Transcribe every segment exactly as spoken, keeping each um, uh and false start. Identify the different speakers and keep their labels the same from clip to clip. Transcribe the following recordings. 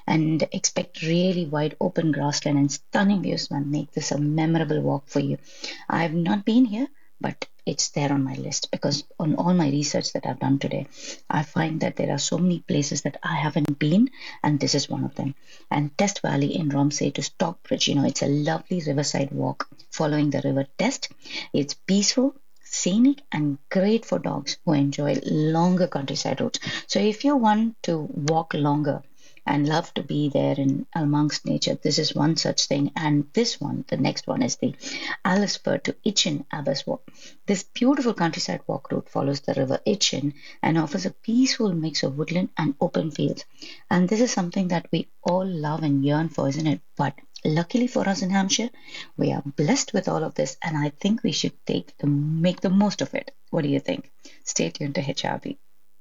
Speaker 1: and expect really wide open grassland and stunning views and make this a memorable walk for you. I've not been here, but it's there on my list because on all my research that I've done today, I find that there are so many places that I haven't been, and this is one of them. And Test Valley in Romsey to Stockbridge, you know, it's a lovely riverside walk following the River Test. It's peaceful, scenic, and great for dogs who enjoy longer countryside routes. So if you want to walk longer and love to be there in amongst nature, this is one such thing. And this one, the next one, is the Alresford to Itchen Abbas Walk. This beautiful countryside walk route follows the River Itchen and offers a peaceful mix of woodland and open fields. And this is something that we all love and yearn for, isn't it? But luckily for us in Hampshire, we are blessed with all of this, and I think we should take the, make the most of it. What do you think? Stay tuned to H R B.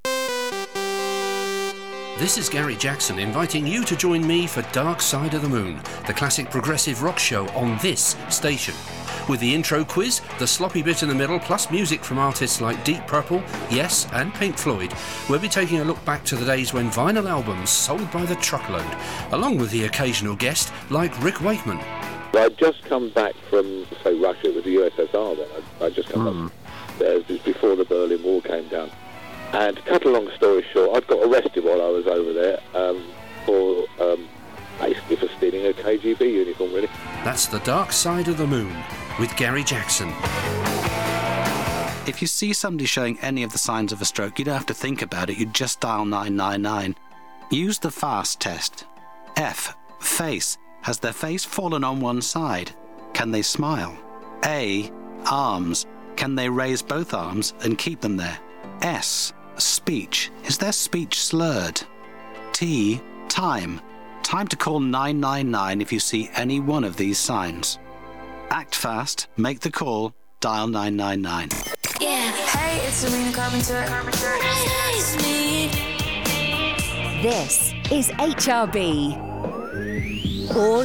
Speaker 2: This is Gary Jackson inviting you to join me for Dark Side of the Moon, the classic progressive rock show on this station. With the intro quiz, the sloppy bit in the middle, plus music from artists like Deep Purple, Yes and Pink Floyd, we'll be taking a look back to the days when vinyl albums sold by the truckload, along with the occasional guest like Rick Wakeman.
Speaker 3: I'd just come back from, say, Russia. It was the U S S R then. I'd, I'd just come mm. back there. It was before the Berlin Wall came down. And to cut a long story short, I got arrested while I was over there um, for um, basically for stealing a K G B uniform, really.
Speaker 2: That's The Dark Side of the Moon with Gary Jackson.
Speaker 4: If you see somebody showing any of the signs of a stroke, you don't have to think about it, you just dial nine nine nine. Use the FAST test. F, face. Has their face fallen on one side? Can they smile? A, arms. Can they raise both arms and keep them there? S, speech. Is their speech slurred? T, time. Time to call nine nine nine if you see any one of these signs. Act fast, make the call, dial nine nine nine.
Speaker 5: Yeah. Hey, it's Serena Carpenter. Carpenter. It's me.
Speaker 6: This is H R B. All